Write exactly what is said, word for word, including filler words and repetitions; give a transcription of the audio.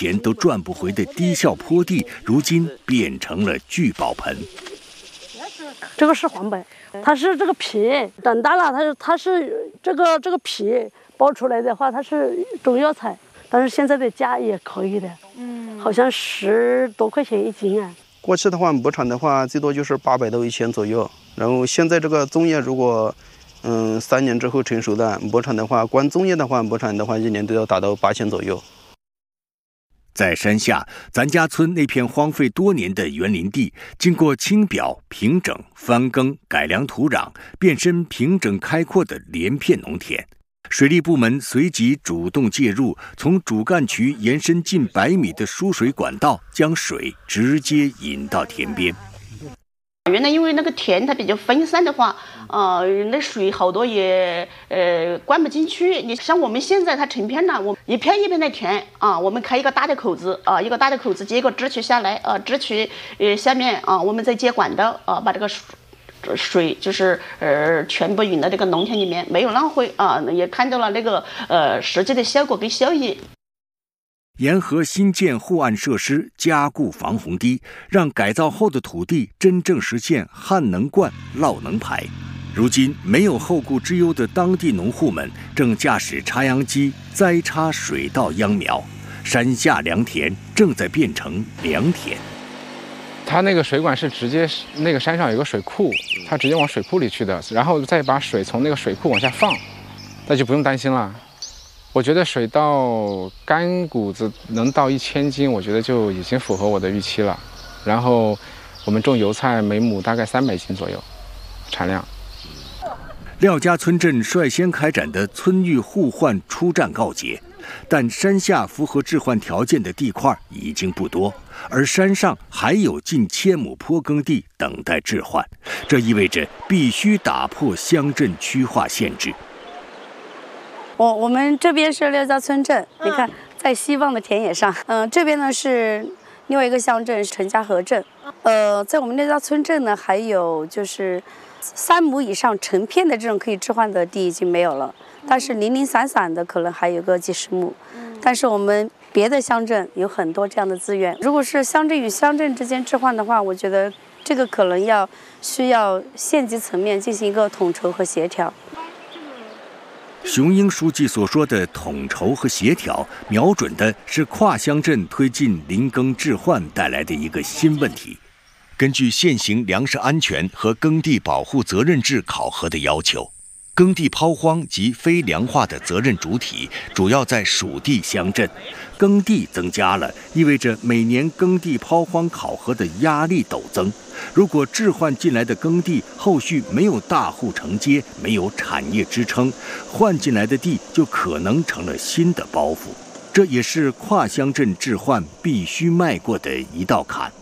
钱都赚不回的低效坡地，如今变成了聚宝盆。 这个是黄柏，它是这个皮长大了，它是它是这个这个皮剥出来的话，它是中药材，但是现在的价也可以的，嗯，好像十多块钱一斤啊。 过去的话，亩产的话最多就是八百到一千左右，然后现在这个粽叶如果嗯三年之后成熟的亩产的话，光粽叶的话，亩产的话一年都要达到八千左右。 在山下，咱家村那片荒废多年的园林地，经过清表、平整、翻耕、改良土壤，变身平整开阔的连片农田。水利部门随即主动介入，从主干渠延伸近百米的输水管道，将水直接引到田边。 原来因为那个田它比较分散的话，呃，那水好多也呃灌不进去。你像我们现在它成片了，我一片一片的填啊，我们开一个大的口子啊，一个大的口子接一个支渠下来啊，支渠呃下面啊，我们再接管道啊，把这个水水就是呃全部引到这个农田里面，没有浪费啊，也看到了那个呃实际的效果跟效益。 沿河新建护岸设施，加固防洪堤，让改造后的土地真正实现旱能灌、涝能排。如今，没有后顾之忧的当地农户们正驾驶插秧机栽插水稻秧苗，山下良田正在变成良田。 它那个水管是直接，那个山上有个水库，它直接往水库里去的，然后再把水从那个水库往下放，那就不用担心了。我觉得水稻干谷子能到一千斤，我觉得就已经符合我的预期了。然后我们种油菜，每亩大概三百斤左右产量。 廖家村镇率先开展的村域互换初战告捷，但山下符合置换条件的地块已经不多，而山上还有近千亩坡耕地等待置换，这意味着必须打破乡镇区划限制。 我我们这边是廖家村镇，你看在西望的田野上，嗯、呃，这边呢是另外一个乡镇是陈家河镇，呃，在我们廖家村镇呢，还有就是三亩以上成片的这种可以置换的地已经没有了，但是零零散散的可能还有个几十亩，但是我们别的乡镇有很多这样的资源，如果是乡镇与乡镇之间置换的话，我觉得这个可能要需要县级层面进行一个统筹和协调。 熊英书记所说的统筹和协调，瞄准的是跨乡镇推进林耕置换带来的一个新问题。根据现行粮食安全和耕地保护责任制考核的要求，耕地抛荒及非粮化的责任主体主要在属地乡镇。耕地增加了，意味着每年耕地抛荒考核的压力陡增。如果置换进来的耕地后续没有大户承接，没有产业支撑，换进来的地就可能成了新的包袱。这也是跨乡镇置换必须迈过的一道坎。